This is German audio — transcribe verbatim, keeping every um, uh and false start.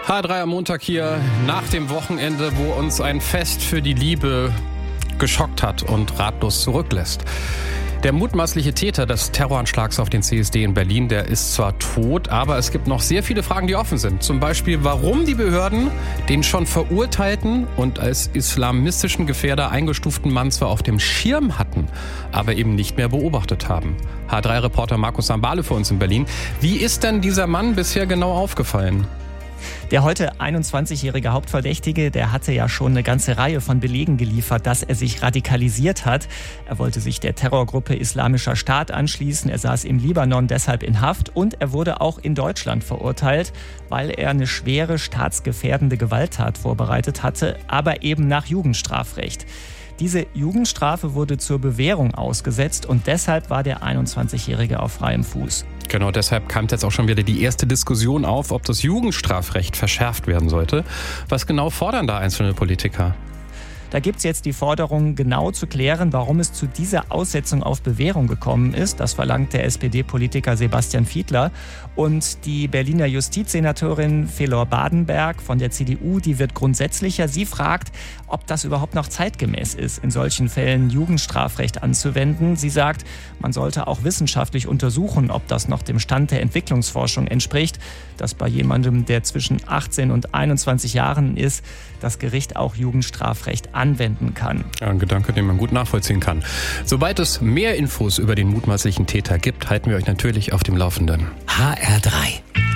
H drei am Montag hier nach dem Wochenende, wo uns ein Fest für die Liebe geschockt hat und ratlos zurücklässt. Der mutmaßliche Täter des Terroranschlags auf den C S D in Berlin, der ist zwar tot, aber es gibt noch sehr viele Fragen, die offen sind. Zum Beispiel, warum die Behörden den schon verurteilten und als islamistischen Gefährder eingestuften Mann zwar auf dem Schirm hatten, aber eben nicht mehr beobachtet haben. H drei Reporter Markus Sambale für uns in Berlin. Wie ist denn dieser Mann bisher genau aufgefallen? Der heute einundzwanzigjährige Hauptverdächtige, der hatte ja schon eine ganze Reihe von Belegen geliefert, dass er sich radikalisiert hat. Er wollte sich der Terrorgruppe Islamischer Staat anschließen. Er saß im Libanon deshalb in Haft und er wurde auch in Deutschland verurteilt, weil er eine schwere staatsgefährdende Gewalttat vorbereitet hatte, aber eben nach Jugendstrafrecht. Diese Jugendstrafe wurde zur Bewährung ausgesetzt und deshalb war der einundzwanzigjährige auf freiem Fuß. Genau, deshalb kam jetzt auch schon wieder die erste Diskussion auf, ob das Jugendstrafrecht verschärft werden sollte. Was genau fordern da einzelne Politiker? Da gibt es jetzt die Forderung, genau zu klären, warum es zu dieser Aussetzung auf Bewährung gekommen ist. Das verlangt der S P D-Politiker Sebastian Fiedler. Und die Berliner Justizsenatorin Felor Badenberg von der C D U, die wird grundsätzlicher. Sie fragt, ob das überhaupt noch zeitgemäß ist, in solchen Fällen Jugendstrafrecht anzuwenden. Sie sagt, man sollte auch wissenschaftlich untersuchen, ob das noch dem Stand der Entwicklungsforschung entspricht, dass bei jemandem, der zwischen achtzehn und einundzwanzig Jahren ist, das Gericht auch Jugendstrafrecht anwenden kann. Ja, ein Gedanke, den man gut nachvollziehen kann. Sobald es mehr Infos über den mutmaßlichen Täter gibt, halten wir euch natürlich auf dem Laufenden. H R drei